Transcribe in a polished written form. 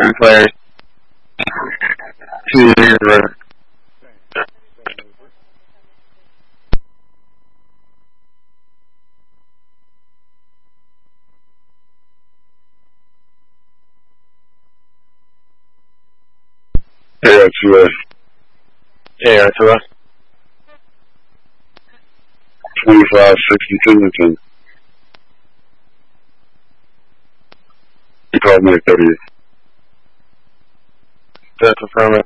players. Yeah, Tua. Yeah, Tua. 25-60 Singleton. He called me a 30th. That's affirmative.